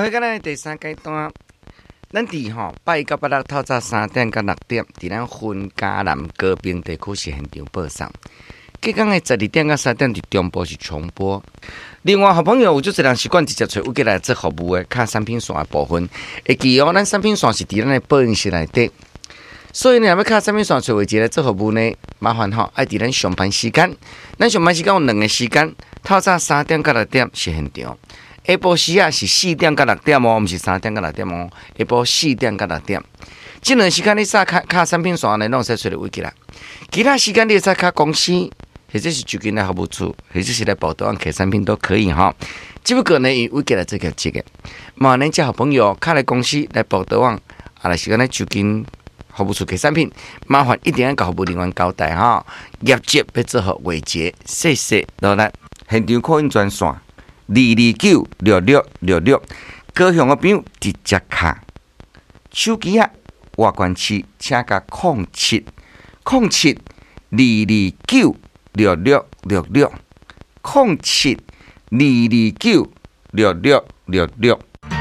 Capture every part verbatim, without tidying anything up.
好，咱的第三阶段，咱伫吼八一到八六透早三点到六点，伫咱分嘉南高平地区是现场播送。隔天的十二点到三点伫中部是重播。另外，好朋友有足侪人习惯直接找有过来做服务的，卡产品线的部分。会记哦，咱产品线是伫咱的播音室内底。所以呢，要卡产品线找位置来做服务呢，麻烦吼，爱伫咱上班时间。咱上班时间有两个时间，透早三点到六点是现场。下晡时啊是四点到六点哦，毋是三点到六点哦。下晡四点到六点，这两时间你煞卡卡产品线呢，拢使找到位置啦。其他时间你使卡公司，或者是就近来服务处，或者是来报道案客产品都可以哈。只不过呢，以位置来做个这个，嘛，恁这好朋友卡来公司来报道案，啊，来时间来就近。服务处给产品，麻烦一定要甲服务人员交代哈。业绩要做好维节，谢谢。落来现场扩音专线二二九六六六六，高雄的朋友直接卡。手机啊，外关器请甲空七空七二二九六六六六空七二二九六六六六。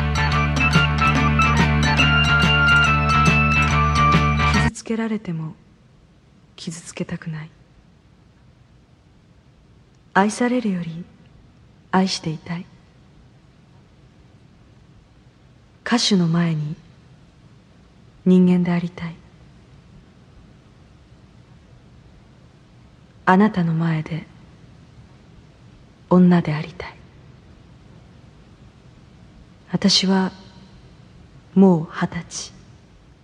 傷つけられても傷つけたくない。愛されるより愛していたい。歌手の前に人間でありたい。あなたの前で女でありたい。私はもう二十歳。